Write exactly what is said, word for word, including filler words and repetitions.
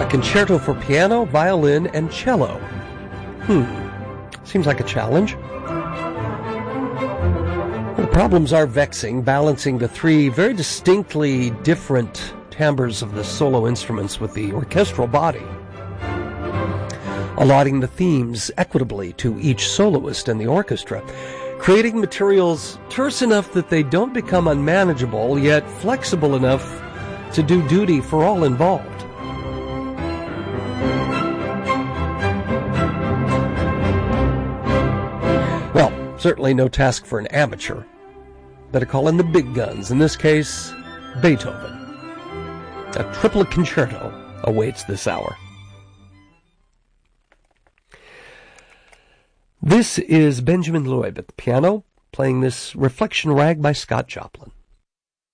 concerto for piano, violin, and cello. Hmm, seems like a challenge. The problems are vexing, balancing the three very distinctly different timbres of the solo instruments with the orchestral body, allotting the themes equitably to each soloist and the orchestra, creating materials terse enough that they don't become unmanageable, yet flexible enough to do duty for all involved. Well, certainly no task for an amateur. Better call in the big guns, in this case, Beethoven. A triplet concerto awaits this hour. This is Benjamin Loeb at the piano, playing this Reflection Rag by Scott Joplin.